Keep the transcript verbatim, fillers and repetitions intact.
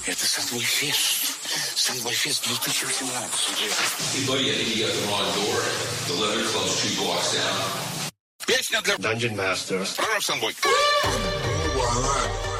Это Sunboy-Fest. Sunboy-Fest две тысячи восемнадцать. Hey, buddy, I think you got the wrong door. The Leather Club's two blocks down. Песня для Dungeon Masters. Пророк Sunboy. Voilà.